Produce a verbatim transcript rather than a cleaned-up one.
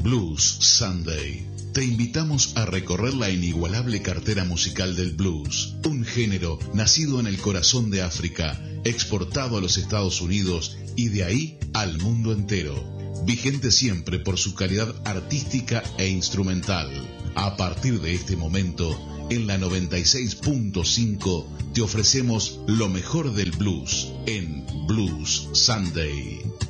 Blues Sunday. Te invitamos a recorrer la inigualable cartera musical del blues, un género nacido en el corazón de África, exportado a los Estados Unidos y de ahí al mundo entero, vigente siempre por su calidad artística e instrumental. A partir de este momento, en la noventa y seis punto cinco te ofrecemos lo mejor del blues en Blues Sunday.